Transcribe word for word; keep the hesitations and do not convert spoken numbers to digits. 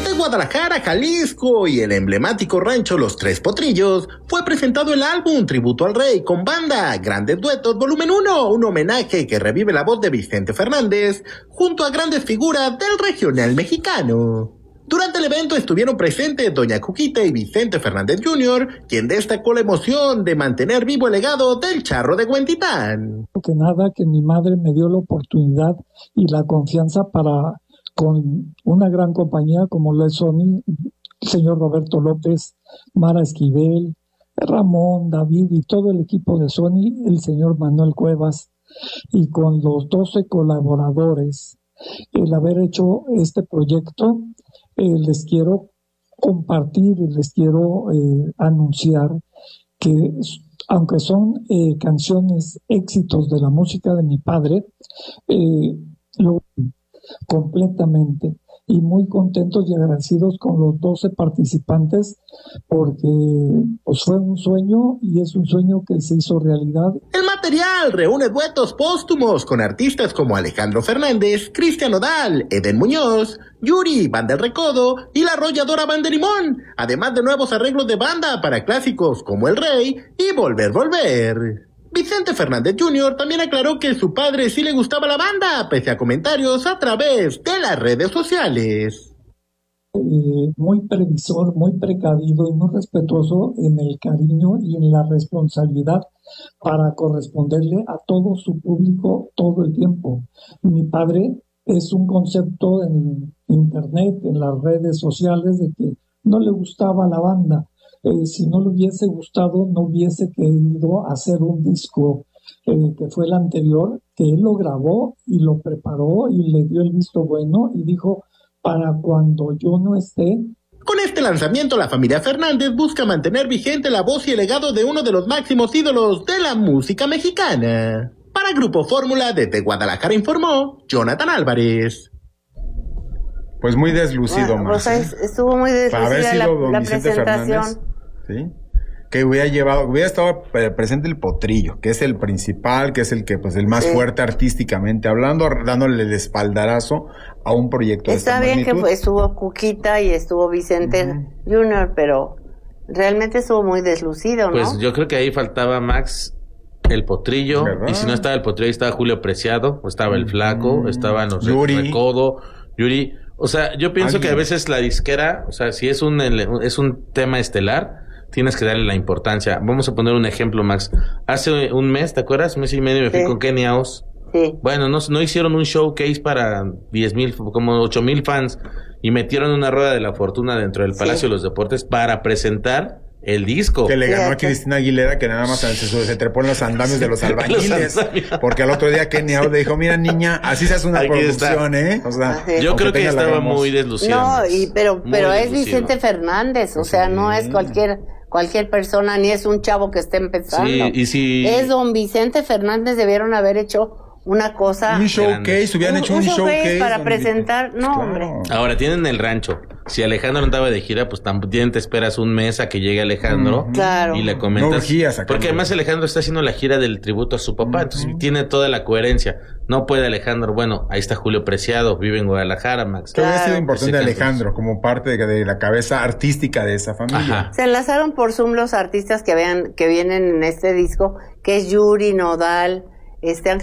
Desde Guadalajara, Jalisco y el emblemático rancho Los Tres Potrillos, fue presentado el álbum Tributo al Rey con banda Grandes Duetos Volumen uno, un homenaje que revive la voz de Vicente Fernández junto a grandes figuras del regional mexicano. Durante el evento estuvieron presentes Doña Cuquita y Vicente Fernández junior, quien destacó la emoción de mantener vivo el legado del Charro de Huentitán. Que nada, que mi madre me dio la oportunidad y la confianza para, con una gran compañía como lo es Sony, el señor Roberto López, Mara Esquivel, Ramón, David y todo el equipo de Sony, el señor Manuel Cuevas, y con los doce colaboradores, el haber hecho este proyecto, eh, les quiero compartir y les quiero eh, anunciar que aunque son eh, canciones, éxitos de la música de mi padre, eh, lo completamente, y muy contentos y agradecidos con los doce participantes porque pues, fue un sueño y es un sueño que se hizo realidad. El material reúne duetos póstumos con artistas como Alejandro Fernández, Cristian Nodal, Eden Muñoz, Yuri, Banda El Recodo y la arrolladora Banda Limón, además de nuevos arreglos de banda para clásicos como El Rey y Volver, Volver. Vicente Fernández junior también aclaró que su padre sí le gustaba la banda, pese a comentarios a través de las redes sociales. Eh, muy previsor, muy precavido y muy respetuoso en el cariño y en la responsabilidad para corresponderle a todo su público todo el tiempo. Mi padre es un concepto en internet, en las redes sociales, de que no le gustaba la banda. Eh, si no le hubiese gustado, no hubiese querido hacer un disco eh, que fue el anterior, que él lo grabó y lo preparó y le dio el visto bueno y dijo, para cuando yo no esté. Con este lanzamiento, la familia Fernández busca mantener vigente la voz y el legado de uno de los máximos ídolos de la música mexicana. Para Grupo Fórmula, desde Guadalajara informó Jonathan Álvarez. Pues muy deslucido, bueno, más. Pues estuvo muy deslucida la, la presentación. Fernández, ¿sí? Que hubiera llevado, hubiera estado presente el Potrillo, que es el principal, que es el que, pues, el más sí. fuerte artísticamente hablando, dándole el espaldarazo a un proyecto de Está esta bien magnitud. Que estuvo Cuquita y estuvo Vicente uh-huh. junior, pero realmente estuvo muy deslucido, ¿no? Pues yo creo que ahí faltaba Max, el Potrillo, ¿verdad? Y si no estaba el Potrillo, ahí estaba Julio Preciado, o estaba el Flaco, uh-huh. estaban los Yuri. Recodo, Yuri. O sea, yo pienso ¿Alguien? que a veces la disquera, o sea, si es un es un tema estelar, tienes que darle la importancia. Vamos a poner un ejemplo, Max. Hace un mes, ¿te acuerdas? Un mes y medio me fui sí. con Kenny House. Sí. Bueno, no, no hicieron un showcase para diez mil, como ocho mil fans, y metieron una rueda de la fortuna dentro del Palacio sí. de los Deportes para presentar el disco. Que le ganó sí, a Cristina Aguilera, que nada más se, se trepó en los andamios de los albañiles. Porque al otro día Kenny House le dijo, mira niña, así se hace una Aquí producción, está. ¿eh? O sea, sí. yo creo que estaba muy deslucido. No, y, pero, pero es Vicente Fernández, o sea, sí. no es cualquier... cualquier persona, ni es un chavo que esté empezando. Sí, y si... Es don Vicente Fernández, debieron haber hecho una cosa... Un showcase, hubieran un, hecho un, un showcase. showcase para presentar... No, claro. hombre. Ahora, tienen el rancho. Si Alejandro andaba de gira, pues también te esperas un mes a que llegue Alejandro. Mm, claro. Y le comentas... No urgías porque además Alejandro está haciendo la gira del tributo a su papá, uh-huh. entonces tiene toda la coherencia. No puede Alejandro, bueno, ahí está Julio Preciado, vive en Guadalajara, Max. Claro. Hubiera sido importante Alejandro como parte de, de la cabeza artística de esa familia. Ajá. Se enlazaron por Zoom los artistas que vean que vienen en este disco, que es Yuri, Nodal, este